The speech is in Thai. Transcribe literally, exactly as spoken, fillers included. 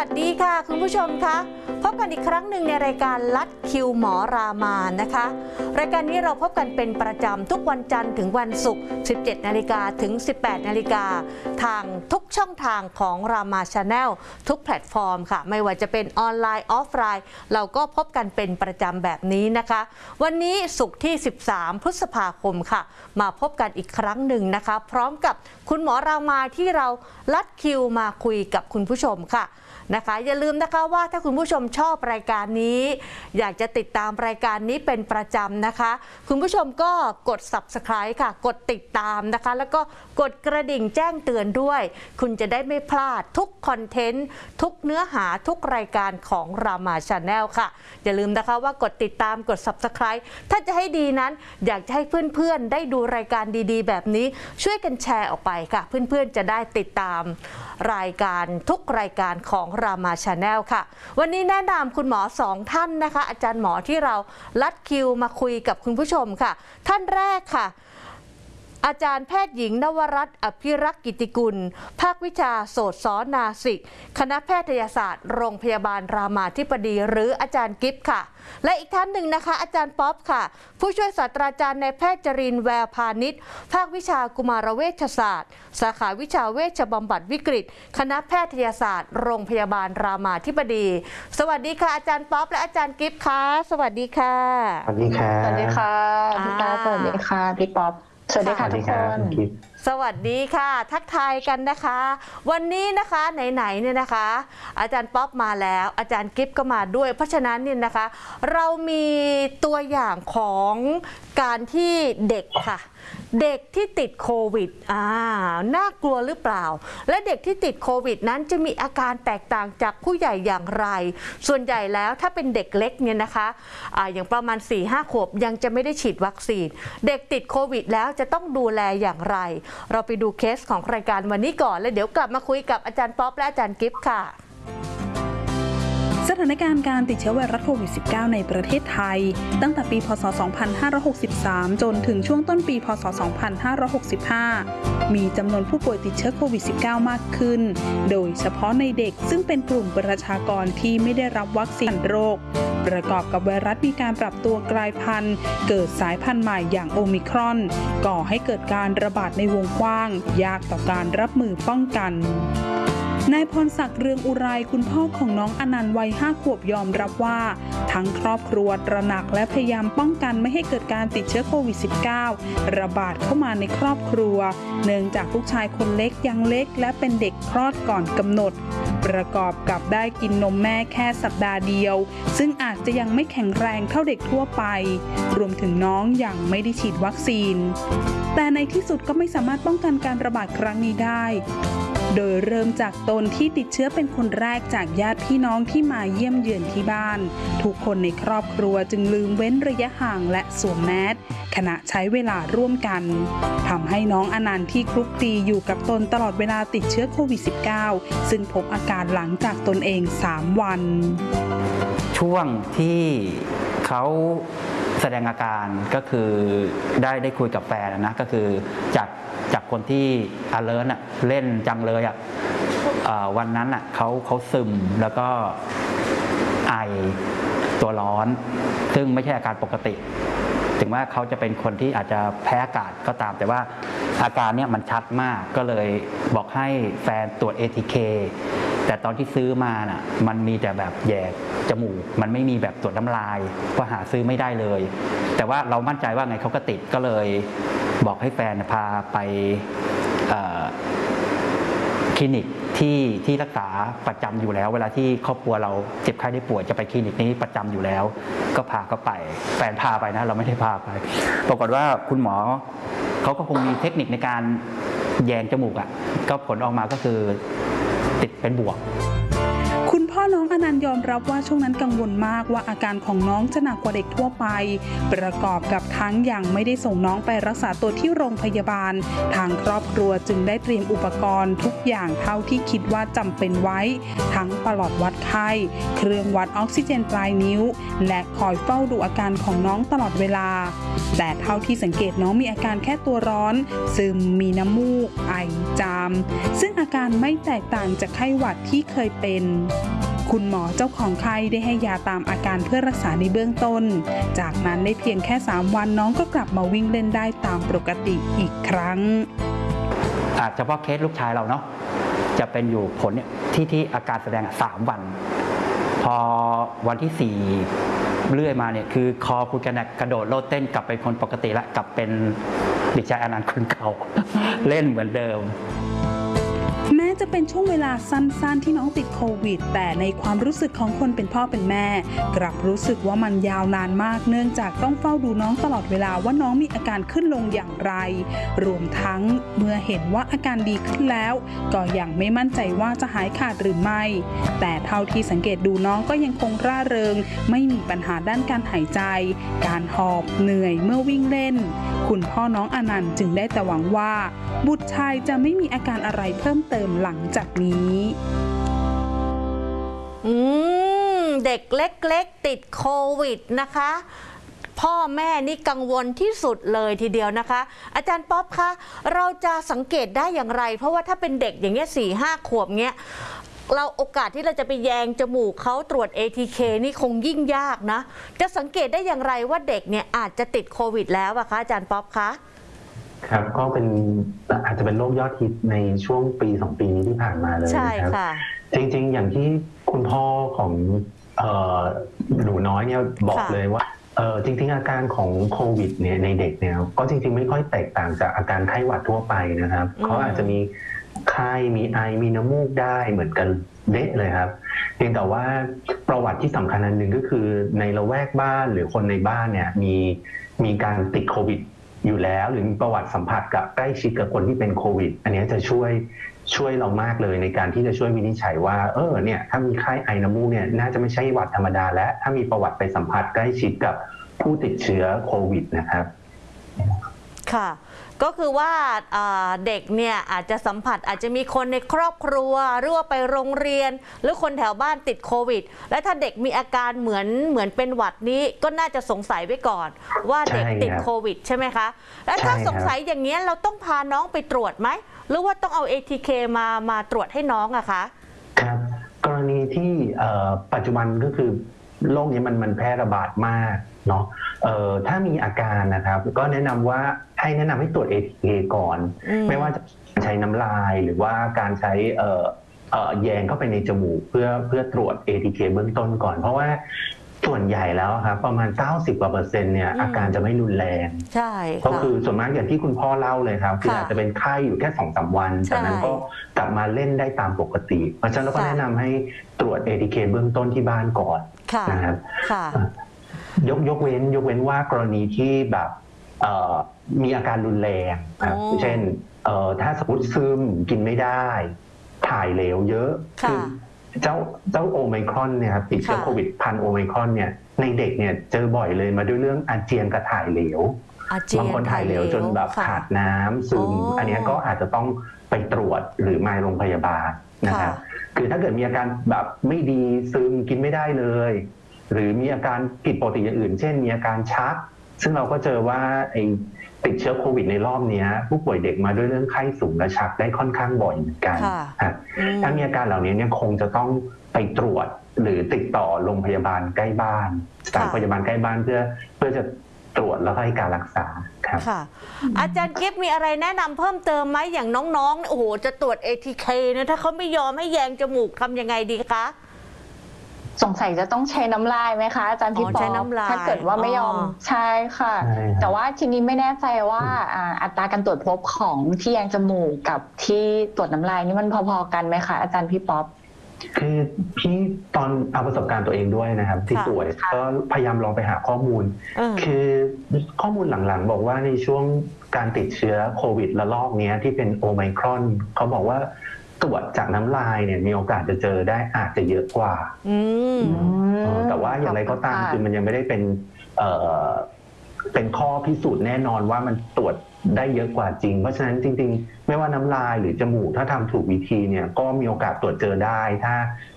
วัสดีค่ะคุณผู้ชมคะพบกันอีกครั้งหนึ่งในรายการลัดคิวหมอรามานะคะรายการนี้เราพบกันเป็นประจำทุกวันจันทร์ถึงวันศุกร์ สิบเจ็ดนาฬิกา ถึง สิบแปดนาฬิกา ทางทุกช่องทางของรามาชาแนลทุกแพลตฟอร์มค่ะไม่ว่าจะเป็นออนไลน์ออฟไลน์เราก็พบกันเป็นประจำแบบนี้นะคะวันนี้ศุกร์ที่สิบสามพฤษภาคมค่ะมาพบกันอีกครั้งหนึ่งนะคะพร้อมกับคุณหมอรามาที่เราลัดคิวมาคุยกับคุณผู้ชมค่ะนะคะอย่าลืมนะคะว่าถ้าคุณผู้ชมชอบรายการนี้อยากจะติดตามรายการนี้เป็นประจำนะคะคุณผู้ชมก็กด ซับสไครบ์ ค่ะกดติดตามนะคะแล้วก็กดกระดิ่งแจ้งเตือนด้วยคุณจะได้ไม่พลาดทุกคอนเทนต์ทุกเนื้อหาทุกรายการของรามาชาแนลค่ะอย่าลืมนะคะว่ากดติดตามกด ซับสไครบ์ ถ้าจะให้ดีนั้นอยากจะให้เพื่อนๆได้ดูรายการดีๆแบบนี้ช่วยกันแชร์ออกไปค่ะเพื่อนๆจะได้ติดตามรายการทุกรายการของรามาชาแนลค่ะวันนี้แนะนำคุณหมอสองท่านนะคะอาจารย์หมอที่เราลัดคิวมาคุยกับคุณผู้ชมค่ะท่านแรกค่ะอาจารย์แพทย์หญิงนวรัตน์อภิรักษ์กิติกุลภาควิชาโสตศนาสิกคณะแพทยศาสตร์โรงพยาบาลรามาธิบดีหรืออาจารย์กิฟต์ค่ะและอีกท่านหนึ่งนะคะอาจารย์ป๊อปค่ะผู้ช่วยศาสตราจารย์ในแพทย์จรินทร์แววพาณิชย์ภาควิชากุมารเวชศาสตร์สาขาวิชาเวชบำบัดวิกฤตคณะแพทยศาสตร์โรงพยาบาลรามาธิบดีสวัสดีค่ะอาจารย์ป๊อปและอาจารย์กิฟต์ค่ะสวัสดีค่ะสวัสดีค่ะสวัสดีค่ะพี่ตาสวัสดีค่ะพี่ป๊อปสวัสดีค่ะทุกคนสวัสดีค่ะทักทายกันนะคะวันนี้นะคะไหนๆเนี่ยนะคะอาจารย์ป๊อปมาแล้วอาจารย์กิฟต์ก็มาด้วยเพราะฉะนั้นเนี่ยนะคะเรามีตัวอย่างของการที่เด็กค่ะเด็กที่ติดโควิดอ่าน่ากลัวหรือเปล่าและเด็กที่ติดโควิดนั้นจะมีอาการแตกต่างจากผู้ใหญ่อย่างไรส่วนใหญ่แล้วถ้าเป็นเด็กเล็กเนี่ยนะคะอ่าอย่างประมาณ สี่ห้า ขวบยังจะไม่ได้ฉีดวัคซีนเด็กติดโควิดแล้วจะต้องดูแลอย่างไรเราไปดูเคสของรายการวันนี้ก่อนแล้วเดี๋ยวกลับมาคุยกับอาจารย์ป๊อปและอาจารย์กิฟต์ค่ะสถานการณ์การติดเชื้อไวรัสโควิด สิบเก้า ในประเทศไทยตั้งแต่ปีพ.ศ. สองพันห้าร้อยหกสิบสาม จนถึงช่วงต้นปีพ.ศ. สองพันห้าร้อยหกสิบห้า มีจำนวนผู้ป่วยติดเชื้อโควิด สิบเก้า มากขึ้นโดยเฉพาะในเด็กซึ่งเป็นกลุ่มประชากรที่ไม่ได้รับวัคซีนโรคประกอบกับไวรัสมีการปรับตัวกลายพันธุ์เกิดสายพันธุ์ใหม่อย่างโอมิครอนก่อให้เกิดการระบาดในวงกว้างยากต่อการรับมือป้องกันนายพรศักดิ์เรืองอุไรคุณพ่อของน้องอนันต์วัยห้าขวบยอมรับว่าทั้งครอบครัวตระหนักและพยายามป้องกันไม่ให้เกิดการติดเชื้อโควิด สิบเก้า ระบาดเข้ามาในครอบครัวเนื่องจากลูกชายคนเล็กยังเล็กและเป็นเด็กคลอดก่อนกำหนดประกอบกับได้กินนมแม่แค่สัปดาห์เดียวซึ่งอาจจะยังไม่แข็งแรงเท่าเด็กทั่วไปรวมถึงน้องยังไม่ได้ฉีดวัคซีนแต่ในที่สุดก็ไม่สามารถป้องกันการระบาดครั้งนี้ได้โดยเริ่มจากตนที่ติดเชื้อเป็นคนแรกจากญาติพี่น้องที่มาเยี่ยมเยือนที่บ้านทุกคนในครอบครัวจึงลืมเว้นระยะห่างและสวมแมสขณะใช้เวลาร่วมกันทำให้น้องอนันต์ที่คลุกคลีอยู่กับตนตลอดเวลาติดเชื้อโควิด สิบเก้า ซึ่งพบอาการหลังจากตนเองสามวันช่วงที่เขาแสดงอาการก็คือได้ได้คุยกับแฟนนะก็คือจากจากคนที่ alert อ่ะเล่นจังเลยอ่ะวันนั้นอ่ะเขาเขาซึมแล้วก็ไอตัวร้อนซึ่งไม่ใช่อาการปกติถึงว่าเขาจะเป็นคนที่อาจจะแพ้อากาศก็ตามแต่ว่าอาการเนี้ยมันชัดมากก็เลยบอกให้แฟนตรวจ เอ ที เค แต่ตอนที่ซื้อมาน่ะมันมีแต่แบบแยกจมูกมันไม่มีแบบตรวจน้ำลายก็หาซื้อไม่ได้เลยแต่ว่าเรามั่นใจว่าไงเขาก็ติดก็เลยบอกให้แฟนพาไปคลินิกที่ที่รักษาประจำอยู่แล้วเวลาที่ครอบครัวเราเจ็บไข้ได้ป่วยจะไปคลินิกนี้ประจำอยู่แล้วก็พาเขาไปแฟนพาไปนะเราไม่ได้พาไปปรากฏว่าคุณหมอเขาก็คงมีเทคนิคในการแยงจมูกอ่ะก็ผลออกมาก็คือติดเป็นบวกคุณพ่อน้องอนันต์ยอมรับว่าช่วงนั้นกังวลมากว่าอาการของน้องจะหนักกว่าเด็กทั่วไปประกอบกับทั้งยังไม่ได้ส่งน้องไปรักษาตัวที่โรงพยาบาลทางครอบครัวจึงได้เตรียมอุปกรณ์ทุกอย่างเท่าที่คิดว่าจำเป็นไว้ทั้งปลอดวัดไข้เครื่องวัดออกซิเจนปลายนิ้วและคอยเฝ้าดูอาการของน้องตลอดเวลาแต่เท่าที่สังเกตน้องมีอาการแค่ตัวร้อนซึมมีน้ำมูกไอจามซึ่งอาการไม่แตกต่างจากไข้หวัดที่เคยเป็นคุณหมอเจ้าของไข้ได้ให้ยาตามอาการเพื่อรักษาในเบื้องต้นจากนั้นได้เพียงแค่สามวันน้องก็กลับมาวิ่งเล่นได้ตามปกติอีกครั้งอาจจะเฉพาะเคสลูกชายเราเนาะจะเป็นอยู่ผลเนี่ยที่ที่อาการแสดงสามวันพอวันที่สี่เรื่อยมาเนี่ยคือคอคุยกันกระโดดโลดเต้นกลับเป็นคนปกติละกลับเป็นเด็กชายอนันต์คนเก่า เล่นเหมือนเดิมแม้จะเป็นช่วงเวลาสั้นๆที่น้องติดโควิดแต่ในความรู้สึกของคนเป็นพ่อเป็นแม่กลับรู้สึกว่ามันยาวนานมากเนื่องจากต้องเฝ้าดูน้องตลอดเวลาว่าน้องมีอาการขึ้นลงอย่างไรรวมทั้งเมื่อเห็นว่าอาการดีขึ้นแล้วก็ยังไม่มั่นใจว่าจะหายขาดหรือไม่แต่เท่าที่สังเกตดูน้องก็ยังคงร่าเริงไม่มีปัญหาด้านการหายใจการหอบเหนื่อยเมื่อวิ่งเล่นคุณพ่อน้องอนันต์จึงได้แต่หวังว่าบุตรชายจะไม่มีอาการอะไรเพิ่มเติมหลังจากนี้อืมเด็กเล็กๆติดโควิดนะคะพ่อแม่นี่กังวลที่สุดเลยทีเดียวนะคะอาจารย์ป๊อปคะเราจะสังเกตได้อย่างไรเพราะว่าถ้าเป็นเด็กอย่างเงี้ยสี่ห้าขวบเงี้ยเราโอกาสที่เราจะไปแยงจมูกเขาตรวจ เอ ที เค นี่คงยิ่งยากนะจะสังเกตได้อย่างไรว่าเด็กเนี่ยอาจจะติดโควิดแล้วอะคะอาจารย์ป๊อปคะครับก็เป็นอาจจะเป็นโรคยอดฮิตในช่วงปีสองปีนี้ที่ผ่านมาเลยนะครับจริงๆอย่างที่คุณพ่อของหนูน้อยเนี่ยบอกเลยว่าจริงๆอาการของโควิดเนี่ยในเด็กเนี่ยก็จริงๆไม่ค่อยแตกต่างจากอาการไข้หวัดทั่วไปนะครับเขาอาจจะมีไข้มีไอมีน้ำมูกได้เหมือนกันเละเลยครับเพียงแต่ว่าประวัติที่สำคัญอันหนึ่งก็คือในละแวกบ้านหรือคนในบ้านเนี่ยมีมีการติดโควิดอยู่แล้วหรือมีประวัติสัมผัสกับใกล้ชิดกับคนที่เป็นโควิดอันนี้จะช่วยช่วยเรามากเลยในการที่จะช่วยวินิจฉัยว่าเออเนี่ยถ้ามีไข้ไอน้ำมูกเนี่ยน่าจะไม่ใช่หวัดธรรมดาและถ้ามีประวัติไปสัมผัสใกล้ชิดกับผู้ติดเชื้อโควิดนะครับค่ะก็คือว่าเด็กเนี่ยอาจจะสัมผัสอาจจะมีคนในครอบครัวหรือว่าไปโรงเรียนหรือคนแถวบ้านติดโควิดและถ้าเด็กมีอาการเหมือนเหมือนเป็นหวัดนี้ก็น่าจะสงสัยไว้ก่อนว่าเด็กติดโควิดใช่ไหมคะแล้วถ้าสงสัยอย่างนี้เราต้องพาน้องไปตรวจไหมหรือว่าต้องเอา เอ ที เค มามาตรวจให้น้องอะคะครับกรณีที่ปัจจุบันก็คือโรคนี้มันมันแพร่ระบาดมากเนาะเอ่อถ้ามีอาการนะครับก็แนะนำว่าให้แนะนำให้ตรวจ เอ ที เค ก่อนไม่ว่าจะใช้น้ำลายหรือว่าการใช้เอ่อเอ่อแยงเข้าไปในจมูกเพื่อเพื่อตรวจ เอ ที เค เบื้องต้นก่อนเพราะว่าส่วนใหญ่แล้วครับประมาณเก้าสิบกว่าเปอร์เซ็นต์เนี่ยอาการจะไม่รุนแรงใช่ก็คือส่วนมากอย่างที่คุณพ่อเล่าเลยครับคืออาจจะเป็นไข้อยู่แค่ สองสาม วันจากนั้นก็กลับมาเล่นได้ตามปกติเพราะฉะนั้นเราก็แนะนำให้ตรวจ เอ ที เค เบื้องต้นที่บ้านก่อนนะครับยกยกเว้นยกเว้นว่ากรณีที่แบบมีอาการรุนแรงเช่นถ้าสมมติซึมกินไม่ได้ถ่ายเหลวเยอะคือเจ้าเจ้าโอไมครอนเนี่ยครับติดเชื้อโควิดพันโอไมครอนเนี่ยในเด็กเนี่ยเจอบ่อยเลยมาด้วยเรื่องอาเจียนกับถ่ายเหลวบางคนถ่ายเหลวจนแบบขาดน้ำซึมอันนี้ก็อาจจะต้องไปตรวจหรือมาโรงพยาบาลนะครับคือถ้าเกิดมีอาการแบบไม่ดีซึมกินไม่ได้เลยหรือมีอาการผิดปกติอย่างอื่นเช่นมีอาการชักซึ่งเราก็เจอว่าไอ้ติดเชื้อโควิดในรอบนี้ผู้ป่วยเด็กมาด้วยเรื่องไข้สูงและชักได้ค่อนข้างบ่อยเหมือนกันถ้ามีอาการเหล่านี้เนี่ยคงจะต้องไปตรวจหรือติดต่อโรงพยาบาลใกล้บ้านสถานพยาบาลใกล้บ้านเพื่อเพื่อจะตรวจแล้วให้การรักษาครับค่ะอาจารย์กิฟต์มีอะไรแนะนำเพิ่มเติมไหมอย่างน้องๆโอ้โหจะตรวจ เอ ที เค นะถ้าเขาไม่ยอมให้แยงจมูกทำยังไงดีคะสงสัยจะต้องใช้น้ำลายไหมคะอาจารย์พี่ปอถ้าเกิดว่าไม่ยอมใช่ค่ะแต่ว่าทีนี้ไม่แน่ใจว่าอัตราการตรวจพบของที่แยงจมูกกับที่ตรวจน้ำลายนี่มันพอๆกันไหมคะอาจารย์พี่ป๊อปคือพี่ตอนเอาประสบการณ์ตัวเองด้วยนะครับที่ป่วยก็พยายามลองไปหาข้อมูลคือข้อมูลหลังๆบอกว่าในช่วงการติดเชื้อโควิดระลอกนี้ที่เป็นโอไมครอนเขาบอกว่าตรวจจากน้ำลายเนี่ยมีโอกาสจะเจอได้อาจจะเยอะกว่าแต่ว่าอย่างไรก็ตามคือมันยังไม่ได้เป็นเอ่อเป็นข้อพิสูจน์แน่นอนว่ามันตรวจได้เยอะกว่าจริงเพราะฉะนั้นจริงๆไม่ว่าน้ำลายหรือจมูกถ้าทำถูกวิธีเนี่ยก็มีโอกาสตรวจเจอได้ถ้า